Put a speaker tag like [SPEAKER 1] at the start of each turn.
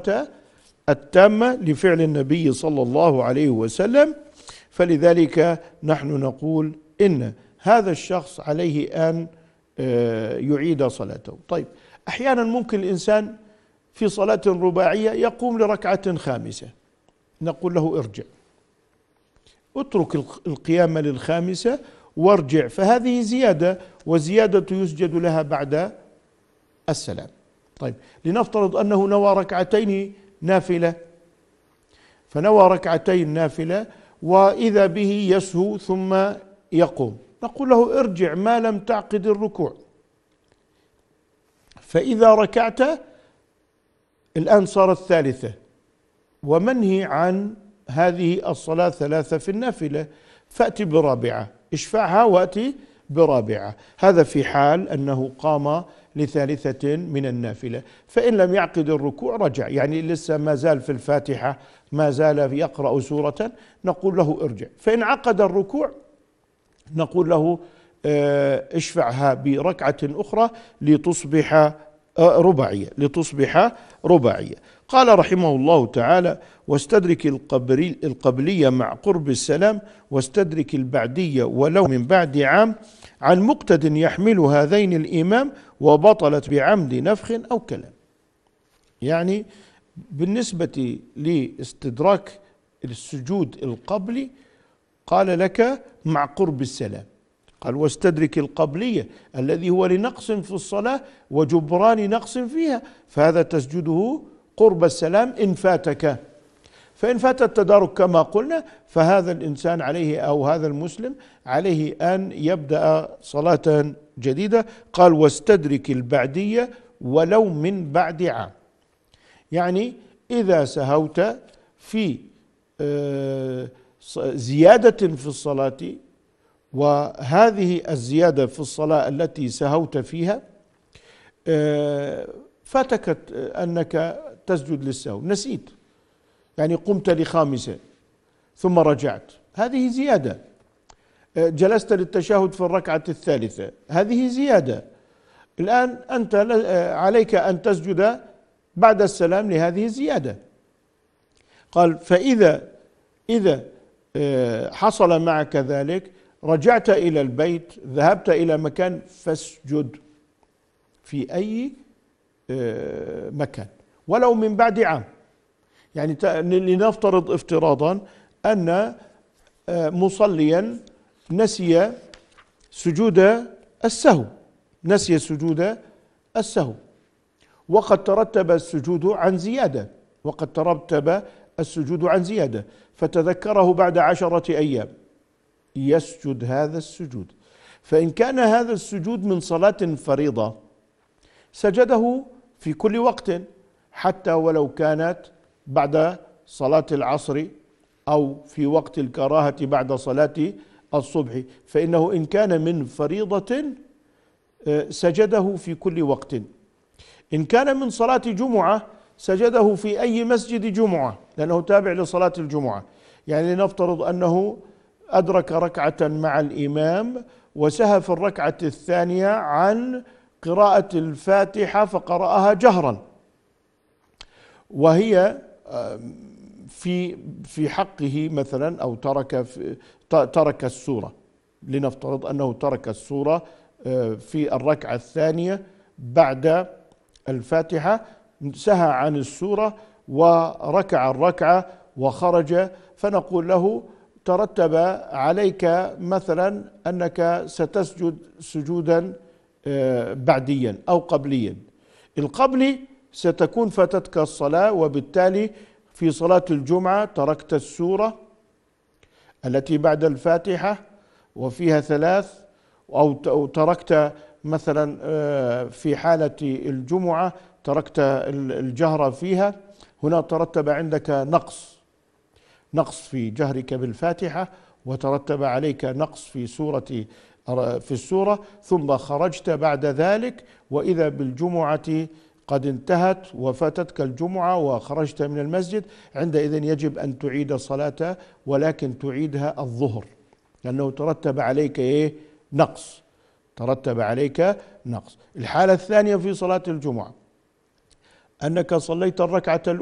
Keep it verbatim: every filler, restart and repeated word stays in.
[SPEAKER 1] الصلاة التامة لفعل النبي صلى الله عليه وسلم. فلذلك نحن نقول إن هذا الشخص عليه أن يعيد صلاته. طيب، أحيانا ممكن الإنسان في صلاة رباعية يقوم لركعة خامسة، نقول له ارجع، اترك القيام للخامسة وارجع، فهذه زيادة، وزيادة يسجد لها بعد السلام. طيب، لنفترض أنه نوى ركعتين نافلة، فنوى ركعتين نافلة وإذا به يسهو ثم يقوم، نقول له ارجع ما لم تعقد الركوع، فإذا ركعت الآن صارت ثالثة، ومنهي عن هذه الصلاة ثلاثة في النافلة، فأتي برابعة، اشفعها وأتي برابعة. هذا في حال أنه قام لثالثة من النافلة. فإن لم يعقد الركوع رجع، يعني لسه ما زال في الفاتحة، ما زال يقرأ سورة، نقول له ارجع. فإن عقد الركوع نقول له اشفعها بركعة أخرى لتصبح رباعية لتصبح رباعية. قال رحمه الله تعالى: واستدرك القبلية مع قرب السلام، واستدرك البعدية ولو من بعد عام، عن مقتد يحمل هذين الإمام، وبطلت بعمد نفخ أو كلام. يعني بالنسبة لاستدراك السجود القبلي قال لك مع قرب السلام، قال واستدرك القبلية الذي هو لنقص في الصلاة وجبران نقص فيها، فهذا تسجده قرب السلام إن فاتك. فإن فات التدارك كما قلنا، فهذا الإنسان عليه أو هذا المسلم عليه أن يبدأ صلاة جديدة. قال واستدرك البعدية ولو من بعد عام، يعني إذا سهوت في زيادة في الصلاة، وهذه الزيادة في الصلاة التي سهوت فيها فاتك أنك تسجد للسهو، نسيت، يعني قمت لخامسة ثم رجعت، هذه زيادة. جلست للتشهد في الركعة الثالثة، هذه زيادة. الآن أنت عليك أن تسجد بعد السلام لهذه الزيادة. قال فإذا إذا حصل معك ذلك، رجعت إلى البيت، ذهبت إلى مكان، فاسجد في أي مكان ولو من بعد عام. يعني لنفترض افتراضا أن مصليا نسي سجود السهو نسي سجود السهو وقد ترتب السجود عن زيادة وقد ترتب السجود عن زيادة فتذكره بعد عشرة أيام، يسجد هذا السجود. فإن كان هذا السجود من صلاة فريضة سجده في كل وقت، حتى ولو كانت بعد صلاة العصر أو في وقت الكراهة بعد صلاة الصبح، فإنه إن كان من فريضة سجده في كل وقت. إن كان من صلاة جمعة سجده في أي مسجد جمعة، لأنه تابع لصلاة الجمعة. يعني لنفترض أنه أدرك ركعة مع الإمام وسهى في الركعة الثانية عن قراءة الفاتحة فقرأها جهرا، وهي في في حقه مثلا، أو ترك في ترك السورة، لنفترض أنه ترك السورة في الركعة الثانية بعد الفاتحة، سهى عن السورة وركع الركعة وخرج، فنقول له ترتب عليك مثلا أنك ستسجد سجودا بعديا أو قبليا. القبلي ستكون فاتتك الصلاة، وبالتالي في صلاة الجمعة تركت السورة التي بعد الفاتحة وفيها ثلاث، أو تركت مثلا في حالة الجمعة تركت الجهر فيها، هنا ترتب عندك نقص نقص في جهرك بالفاتحة، وترتب عليك نقص في سورة في السورة، ثم خرجت بعد ذلك وإذا بالجمعة قد انتهت وفاتتك الجمعة وخرجت من المسجد، عندئذ يجب أن تعيد صلاة، ولكن تعيدها الظهر، لأنه ترتب عليك إيه؟ نقص ترتب عليك نقص. الحالة الثانية في صلاة الجمعة أنك صليت الركعة